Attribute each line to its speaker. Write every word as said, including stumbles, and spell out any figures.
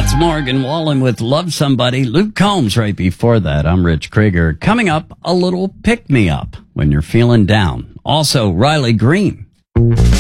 Speaker 1: That's Morgan Wallen with Love Somebody. Luke Combs right before that. I'm Rich Krieger. Coming up, a little pick-me-up when you're feeling down. Also, Riley Green.